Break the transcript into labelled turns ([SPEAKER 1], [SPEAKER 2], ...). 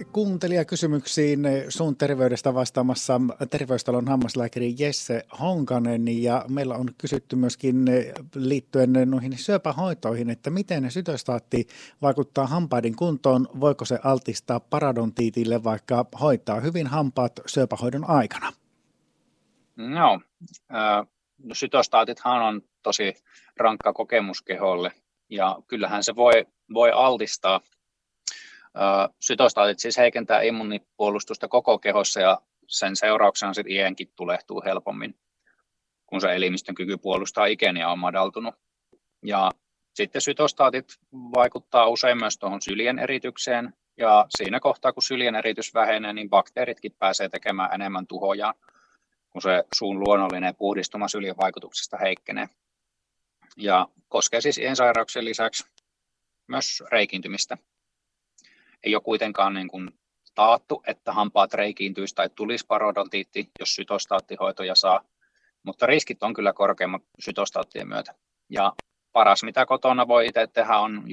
[SPEAKER 1] kuuntelijakysymyksiin suun terveydestä vastaamassa Terveystalon hammaslääkäri Jesse Honkanen, ja meillä on kysytty myöskin liittyen noihin syöpähoitoihin, että miten sytostaatti vaikuttaa hampaiden kuntoon, voiko se altistaa parodontiitille, vaikka hoitaa hyvin hampaat syöpähoidon aikana?
[SPEAKER 2] No, sytostaatithan on tosi rankka kokemus keholle, ja kyllähän se voi altistaa. Sytostaatit siis heikentää immuunipuolustusta koko kehossa, ja sen seurauksena sitten iänkin tulehtuu helpommin, kun se elimistön kyky puolustaa ikeniä on madaltunut. Ja sitten sytostaatit vaikuttaa usein myös tuohon syljen eritykseen, ja siinä kohtaa, kun syljen eritys vähenee, niin bakteeritkin pääsee tekemään enemmän tuhojaan, kun se suun luonnollinen puhdistuma syljen vaikutuksesta heikkenee. Ja koskee siis iensairauksien lisäksi myös reikiintymistä. Ei ole kuitenkaan niin kuin taattu, että hampaat reikiintyisi tai tulisi parodontiitti, jos sytostaattihoitoja saa, mutta riskit on kyllä korkeammat sytostaattien myötä. Ja paras, mitä kotona voi itse tehdä, on